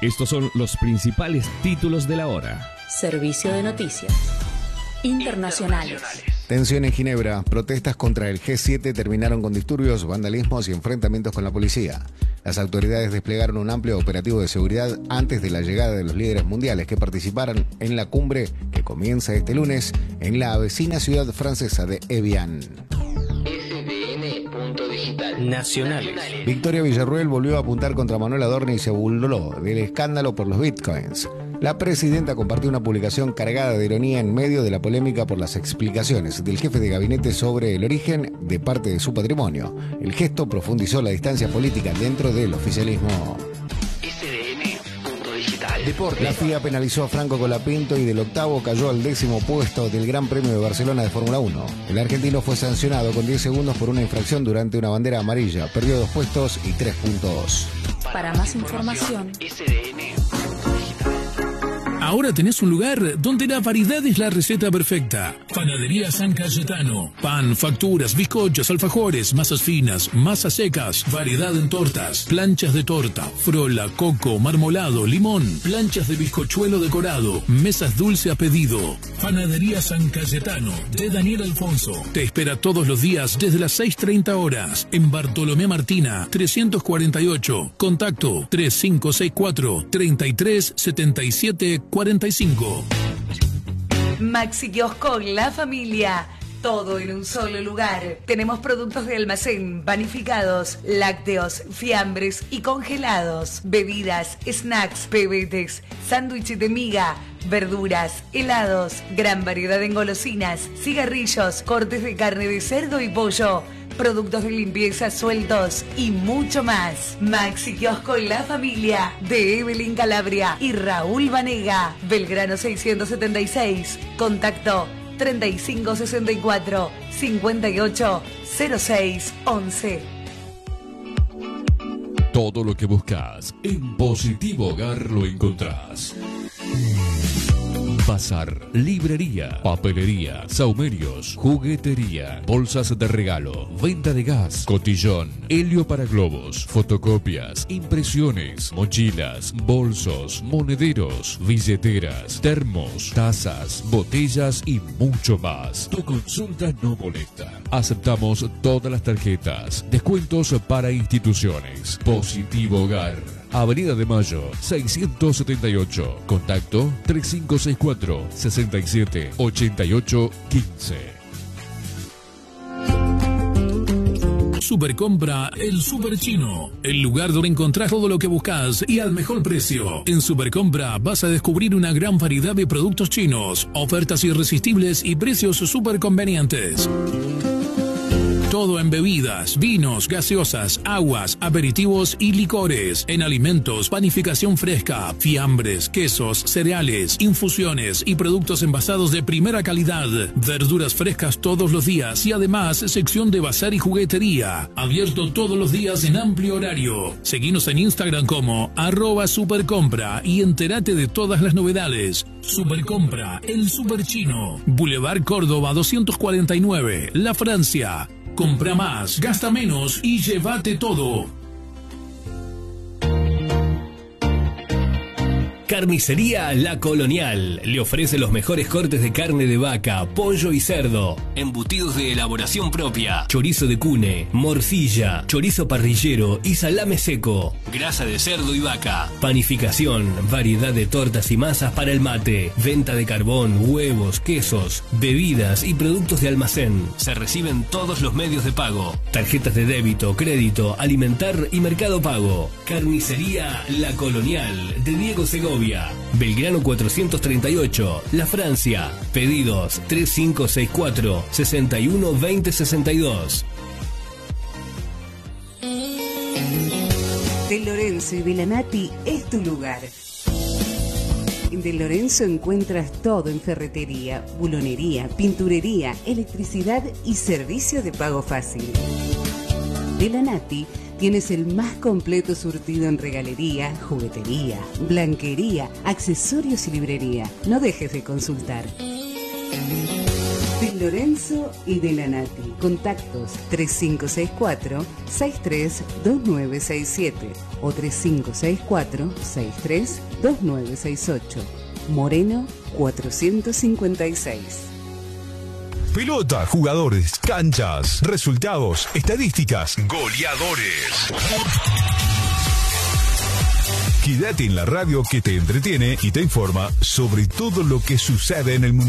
Estos son los principales títulos de la hora. Servicio de noticias internacionales. Tensión en Ginebra. Protestas contra el G7 terminaron con disturbios, vandalismos y enfrentamientos con la policía. Las autoridades desplegaron un amplio operativo de seguridad antes de la llegada de los líderes mundiales que participaron en la cumbre que comienza este lunes en la vecina ciudad francesa de Evian. Nacionales. Victoria Villarruel volvió a apuntar contra Manuel Adorni y se burló del escándalo por los bitcoins. La presidenta compartió una publicación cargada de ironía en medio de la polémica por las explicaciones del jefe de gabinete sobre el origen de parte de su patrimonio. El gesto profundizó la distancia política dentro del oficialismo. Deporte. La FIA penalizó a Franco Colapinto y del octavo cayó al 10º puesto del Gran Premio de Barcelona de Fórmula 1. El argentino fue sancionado con 10 segundos por una infracción durante una bandera amarilla. Perdió 2 puestos y 3 puntos. Para más información, ahora tenés un lugar donde la variedad es la receta perfecta. Panadería San Cayetano. Pan, facturas, bizcochos, alfajores, masas finas, masas secas, variedad en tortas, planchas de torta, frola, coco, marmolado, limón, planchas de bizcochuelo decorado, mesas dulce a pedido. Panadería San Cayetano de Daniel Alfonso. Te espera todos los días desde las 6:30 horas en Bartolomé Martina, 348. Contacto 3564 33 77 45. Maxi Kiosco La Familia. Todo en un solo lugar. Tenemos productos de almacén, panificados, lácteos, fiambres y congelados. Bebidas, snacks, pebetes, sándwiches de miga, verduras, helados, gran variedad en golosinas, cigarrillos, cortes de carne de cerdo y pollo, productos de limpieza sueltos y mucho más. Maxi Kiosco La Familia de Evelyn Calabria y Raúl Vanega. Belgrano 676. Contacto 3564 58 06 11. Todo lo que buscas en Positivo Hogar lo encontrás. Bazar, librería, papelería, saumerios, juguetería, bolsas de regalo, venta de gas, cotillón, helio para globos, fotocopias, impresiones, mochilas, bolsos, monederos, billeteras, termos, tazas, botellas y mucho más. Tu consulta no molesta. Aceptamos todas las tarjetas. Descuentos para instituciones. Positivo Hogar. Avenida de Mayo, 678. Contacto 3564 67 88 15. Supercompra El Super Chino, el lugar donde encontrás todo lo que buscas y al mejor precio. En Supercompra vas a descubrir una gran variedad de productos chinos, ofertas irresistibles y precios súper convenientes. Todo en bebidas, vinos, gaseosas, aguas, aperitivos y licores. En alimentos, panificación fresca, fiambres, quesos, cereales, infusiones y productos envasados de primera calidad. Verduras frescas todos los días y además sección de bazar y juguetería. Abierto todos los días en amplio horario. Seguinos en Instagram como @supercompra y entérate de todas las novedades. Supercompra, el Super Chino. Boulevard Córdoba 249, La Francia. Compra más, gasta menos y llévate todo. Carnicería La Colonial le ofrece los mejores cortes de carne de vaca, pollo y cerdo, embutidos de elaboración propia, chorizo de cune, morcilla, chorizo parrillero y salame seco, grasa de cerdo y vaca, panificación, variedad de tortas y masas para el mate, venta de carbón, huevos, quesos, bebidas y productos de almacén. Se reciben todos los medios de pago, tarjetas de débito, crédito, alimentar y mercado pago. Carnicería La Colonial de Diego Segovia, Belgrano 438, La Francia. Pedidos 3564 61 20 62. De Lorenzo y Belanati es tu lugar. De Lorenzo encuentras todo en ferretería, bulonería, pinturería, electricidad y servicio de pago fácil. Belanati tienes el más completo surtido en regalería, juguetería, blanquería, accesorios y librería. No dejes de consultar. De Lorenzo y de la Nati. Contactos 3564-632967 o 3564-632968. Moreno 456. Pelota, jugadores, canchas, resultados, estadísticas, goleadores. Quédate en la radio que te entretiene y te informa sobre todo lo que sucede en el mundo.